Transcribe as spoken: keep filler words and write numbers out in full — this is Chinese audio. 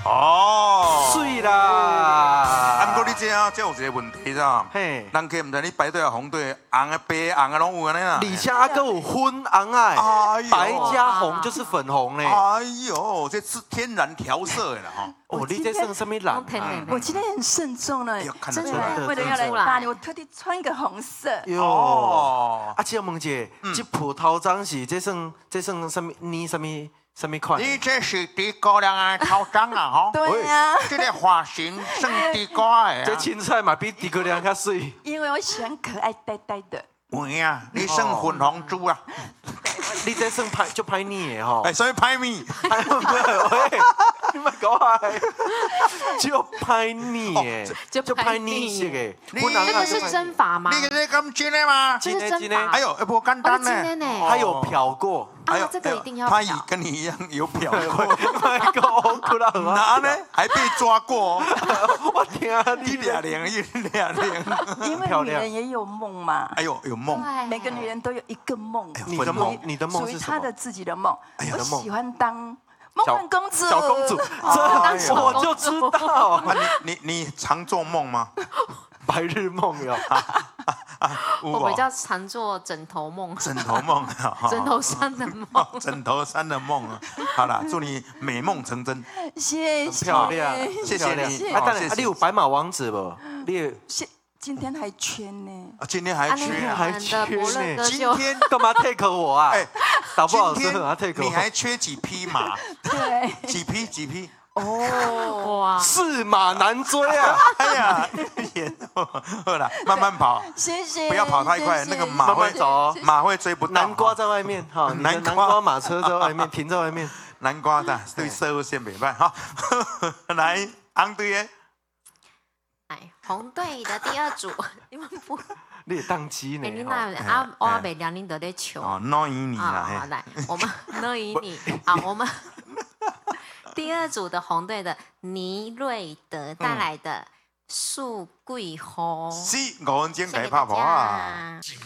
哦， 水啦。 啊，不过你这啊，这有一个问题噻， 嘿， 人客唔知你排队啊红队，红的白的红的拢有安尼啦。 而且还有昏红哎，白加红就是粉红嘞。 哎呦，这是天然调色的啦哈。 哦，你这剩什么蓝？ 我今天很慎重呢， 真的，为了要来巴黎，我特地穿一个红色。 哟，啊，请问姐，这葡萄装是这算这算什么？你什么什么款？ 你这是地沟亮的套装啊哈？ 对呀， 这个发型算地瓜的。 这青菜嘛比地沟亮较水。 因为我喜欢可爱呆呆的。 喂啊，你算粉红猪啊？ 你这算拍就拍你的吼？ 哎，所以拍你， 喂，你们搞啊？就拍你耶，就拍你是个。 这个是真发吗？ 你这咁真的吗？ 这是真发。 哎呦，不简单呢。 还有漂过。 啊，这个一定要他也跟你一样有漂过。 那个哪呢？还被抓过。 我天啊！ 一两年，一两年。 因为女人也有梦嘛。 哎呦，有梦。 每个女人都有一个梦。 你的梦，你的梦是什么？ 属于她的自己的梦。我喜欢当梦幻公主。 小公主，这我就知道。 你你你常做梦吗？ 白日梦哟。 我比较常做枕头梦。 枕头梦， 枕头山的梦。 枕头山的梦啊！好了，祝你美梦成真。 谢谢， 漂亮， 谢谢你。 啊，当然，你有白马王子不？你今天还缺呢。 啊，今天还缺， 还缺呢。 今天干嘛 take 我啊？哎，打不好真的 take 我。 你还缺几匹马？ 对， 几匹？几匹？ 哦，哇， 是马难追啊！ 哎呀，演好了，慢慢跑， 谢谢， 不要跑太快，那个马会走， 马会追不到。 南瓜在外面哈，南南瓜马车在外面停在外面， 南瓜的对社会线没办哈。来，红队的， 哎，红队的第二组，你们不， 你也当机呢？ 哎，你那啊，我阿北两人都在求哦，诺伊你啦， 好来，我们诺伊你，好，我们。第二组的红队的倪瑞德带来的《树桂花》， 是五分钟可以拍破啊。